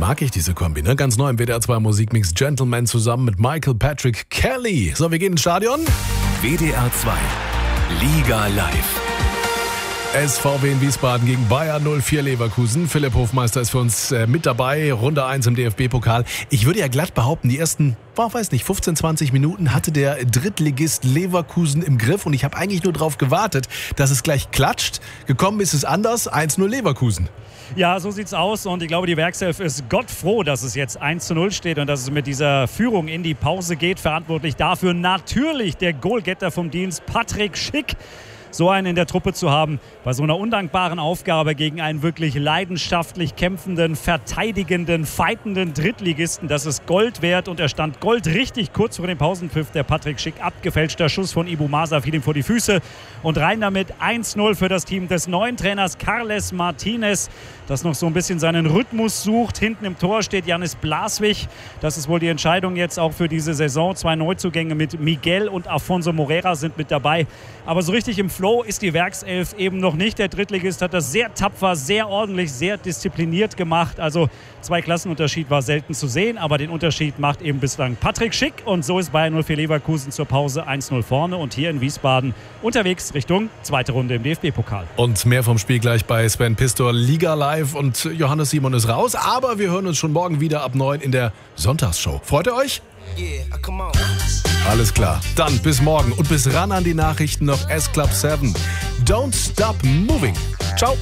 mag ich diese Kombi, ne? Ganz neu im WDR 2 Musikmix Gentleman zusammen mit Michael Patrick Kelly. So, wir gehen ins Stadion. WDR 2 Liga live. SVW in Wiesbaden gegen Bayer 04 Leverkusen. Philipp Hofmeister ist für uns mit dabei. Runde 1 im DFB-Pokal. Ich würde ja glatt behaupten, die ersten, 15, 20 Minuten hatte der Drittligist Leverkusen im Griff. Und ich habe eigentlich nur darauf gewartet, dass es gleich klatscht. Gekommen ist es anders. 1-0 Leverkusen. Ja, so sieht's aus und ich glaube, die Werkself ist Gott froh, dass es jetzt 1-0 steht und dass es mit dieser Führung in die Pause geht. Verantwortlich dafür natürlich der Goalgetter vom Dienst, Patrick Schick. So einen in der Truppe zu haben, bei so einer undankbaren Aufgabe gegen einen wirklich leidenschaftlich kämpfenden, verteidigenden, fightenden Drittligisten, das ist Gold wert und er stand Gold richtig kurz vor dem Pausenpfiff. Der Patrick Schick, abgefälschter Schuss von Ibu Masa fiel ihm vor die Füße und rein damit 1-0 für das Team des neuen Trainers Carles Martinez, das noch so ein bisschen seinen Rhythmus sucht. Hinten im Tor steht Janis Blaswig. Das ist wohl die Entscheidung jetzt auch für diese Saison. 2 Neuzugänge mit Miguel und Afonso Moreira sind mit dabei. Aber so richtig im Flow ist die Werkself eben noch nicht. Der Drittligist hat das sehr tapfer, sehr ordentlich, sehr diszipliniert gemacht. Also 2 Klassenunterschied war selten zu sehen, aber den Unterschied macht eben bislang Patrick Schick. Und so ist Bayer 04 Leverkusen zur Pause 1-0 vorne und hier in Wiesbaden unterwegs Richtung zweite Runde im DFB-Pokal. Und mehr vom Spiel gleich bei Sven Pistor, Liga Live, und Johannes Simon ist raus. Aber wir hören uns schon morgen wieder ab 9 in der Sonntagsshow. Freut ihr euch? Yeah, come on. Alles klar. Dann bis morgen und bis ran an die Nachrichten noch S-Club 7. Don't stop moving. Ciao.